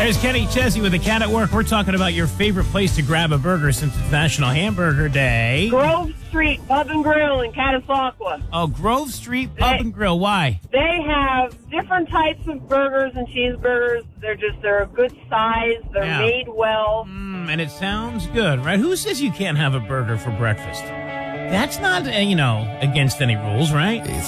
There's Kenny Chesney with the Cat at Work. We're talking about your favorite place to grab a burger since it's National Hamburger Day. Grove Street Pub and Grill in Catasauqua. Oh, Grove Street Pub and Grill. Why? They have different types of burgers and cheeseburgers. They're a good size. They're made well. And it sounds good, right? Who says you can't have a burger for breakfast? That's not, against any rules, right?